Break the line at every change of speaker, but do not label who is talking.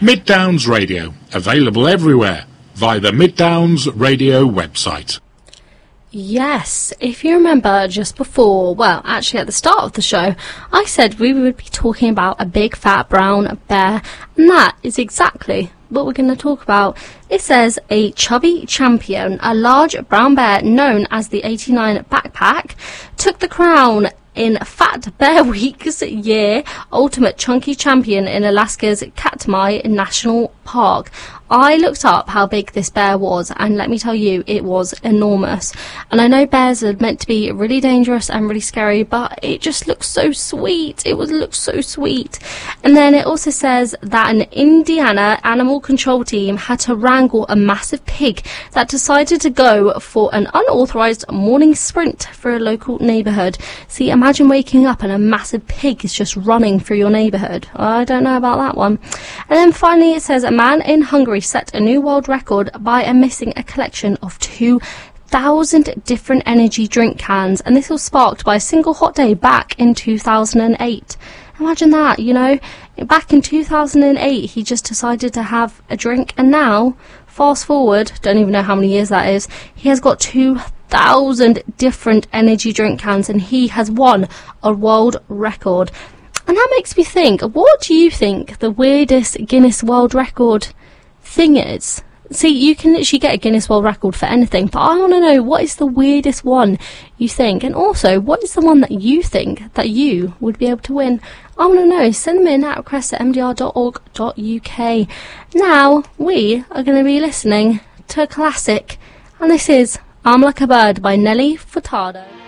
Mid Downs Radio, available everywhere via the Mid Downs Radio website.
Yes, if you remember just before, well, actually at the start of the show, I said we would be talking about a big fat brown bear, and that is exactly what we're going to talk about. It says a chubby champion, a large brown bear known as the 89 Backpack, took the crown in Fat Bear Week's year Ultimate Chunky Champion in Alaska's Katmai National Park. I looked up how big this bear was, and let me tell you, it was enormous. And I know bears are meant to be really dangerous and really scary, but it just looks so sweet. It looks so sweet. And then it also says that an Indiana animal control team had to wrangle a massive pig that decided to go for an unauthorized morning sprint for a local neighborhood. See, imagine waking up and a massive pig is just running through your neighborhood. I don't know about that one. And then finally it says a man in Hungary set a new world record by missing a collection of 2,000 different energy drink cans, and this was sparked by a single hot day back in 2008. Imagine that, you know, back in 2008 he just decided to have a drink, and now, fast forward, don't even know how many years that is, he has got 2,000 different energy drink cans, and he has won a world record. And that makes me think, what do you think the weirdest Guinness World Record thing is? See, you can literally get a Guinness World Record for anything, but I want to know, what is the weirdest one you think? And also, what is the one that you think that you would be able to win? I want to know. Send them in at request@mdr.org.uk. Now, we are going to be listening to a classic, and this is I'm Like a Bird by Nelly Furtado.